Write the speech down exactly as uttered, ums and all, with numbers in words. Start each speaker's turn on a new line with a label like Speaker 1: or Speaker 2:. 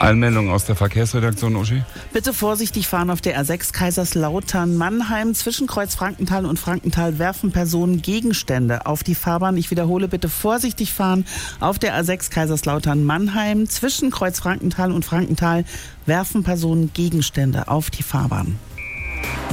Speaker 1: Einmeldung aus der Verkehrsredaktion, Uschi.
Speaker 2: Bitte vorsichtig fahren auf der A sechs Kaiserslautern-Mannheim. Zwischen Kreuz Frankenthal und Frankenthal werfen Personen Gegenstände auf die Fahrbahn. Ich wiederhole, bitte vorsichtig fahren auf der A sechs Kaiserslautern-Mannheim. Zwischen Kreuz Frankenthal und Frankenthal werfen Personen Gegenstände auf die Fahrbahn.